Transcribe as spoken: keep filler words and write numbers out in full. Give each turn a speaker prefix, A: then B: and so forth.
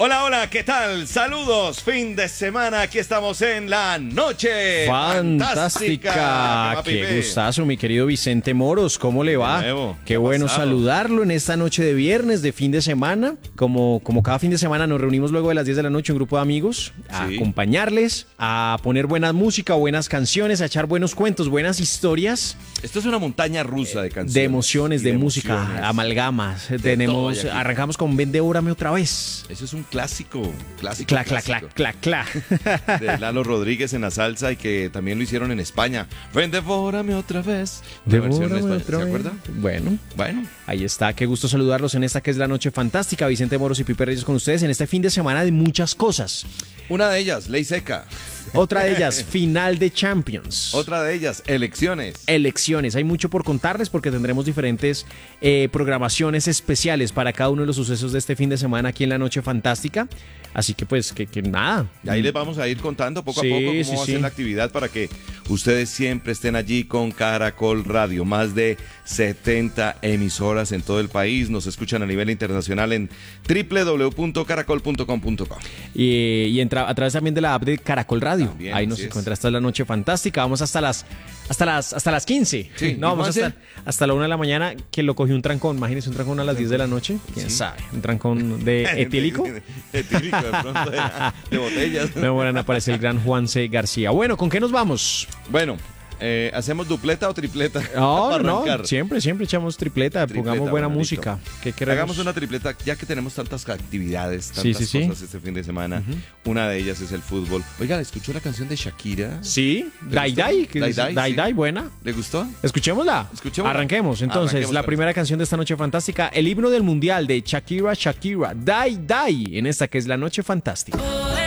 A: Hola, hola, ¿qué tal? Saludos, fin de semana, aquí estamos en la noche
B: fantástica. Qué gustazo, mi querido Vicente Moros, ¿cómo le va?
A: Nuevo,
B: Qué bueno
A: pasado?
B: saludarlo en esta noche de viernes, de fin de semana. Como, como cada fin de semana nos reunimos luego de las diez de la noche un grupo de amigos a
A: Sí.
B: acompañarles, a poner buena música, buenas canciones, a echar buenos cuentos, buenas historias.
A: Esto es una montaña rusa de canciones.
B: De emociones,
A: y
B: de,
A: emociones.
B: música, amalgamas.
A: todo
B: Tenemos,
A: hay aquí.
B: arrancamos con Ven, devórame otra vez.
A: Eso es un clásico, clásico,
B: Clac, clac,
A: clásico.
B: clac, clac, clac.
A: De Lalo Rodríguez en la salsa y que también lo hicieron en España. Ven, devórame otra vez. Una versión en
B: Devórame
A: español,
B: otra
A: ¿se
B: vez.
A: acuerda?
B: Bueno.
A: Bueno,
B: Ahí está, qué gusto saludarlos en esta que es la noche fantástica. Vicente Moros y Pipe Reyes con ustedes en este fin de semana de muchas cosas.
A: una de ellas, ley seca.
B: Otra de ellas, final de Champions.
A: Otra de ellas, elecciones.
B: Elecciones. Hay mucho por contarles porque tendremos diferentes eh, programaciones especiales para cada uno de los sucesos de este fin de semana aquí en la noche fantástica. Así que pues que, que nada.
A: Y ahí les vamos a ir contando poco
B: Sí,
A: a poco cómo
B: sí,
A: va a
B: sí.
A: ser la actividad para que ustedes siempre estén allí con Caracol Radio. Más de setenta emisoras en todo el país. Nos escuchan a nivel internacional en doble u doble u doble u punto caracol punto com punto co.
B: Y, y entra a través también de la app de Caracol Radio.
A: También,
B: Ahí nos
A: así es.
B: encuentra hasta la noche fantástica. Vamos hasta las hasta las hasta las quince.
A: Sí,
B: No,
A: ¿y
B: vamos
A: Juanse?
B: hasta, hasta la una de la mañana que lo cogió un trancón. Imagínense un trancón a las diez de la noche. ¿Quién
A: Sí.
B: sabe? Un trancón de etílico.
A: Etílico, de pronto, de, de botellas.
B: Me van a aparecer el gran Juan C. García. Bueno, ¿con qué nos vamos?
A: Bueno, eh, ¿hacemos dupleta o tripleta?
B: No,
A: Para
B: no,
A: arrancar.
B: siempre, siempre echamos tripleta,
A: Tripleta,
B: pongamos buena
A: bueno,
B: música.
A: listo.
B: ¿Qué queremos?
A: Hagamos una tripleta, ya que tenemos tantas actividades, tantas
B: Sí, sí, sí.
A: cosas este fin de semana. Una de ellas es el fútbol. Oiga, ¿escuchó la canción de Shakira?
B: Sí,
A: ¿Le
B: Dai
A: gustó?
B: Dai, que
A: Dai
B: es-
A: Dai,
B: Dai
A: sí.
B: Dai, buena.
A: ¿Le gustó?
B: Escuchémosla.
A: Escuchémosla.
B: Arranquemos. Entonces,
A: Arranquemos
B: la
A: con
B: primera canción de esta noche fantástica, el himno del mundial de Shakira, Shakira, Dai Dai, en esta que es la noche fantástica.